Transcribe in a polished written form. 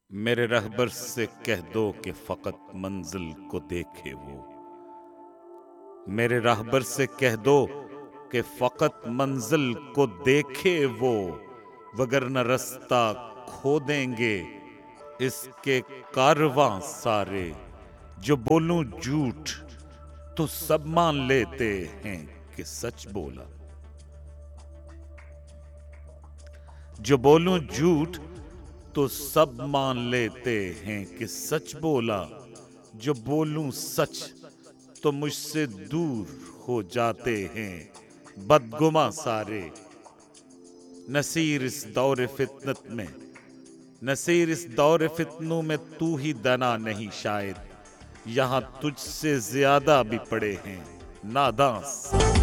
मेरे रहबर से कह दो कि फकत मंजिल को देखे वो। मेरे रहबर से कह दो कि फकत मंजिल को देखे वो, वगरना रास्ता खो देंगे इसके कारवां सारे। जो बोलूं झूठ तो सब मान लेते हैं कि सच बोला। जो बोलूं झूठ तो सब मान लेते हैं कि सच बोला। जो बोलूं सच तो मुझसे दूर हो जाते हैं बदगुमा सारे। नसीर इस दौर फितनत में, नसीर इस दौर फितनों में तू ही दना नहीं शायद। यहां तुझसे ज्यादा भी पड़े हैं नादां।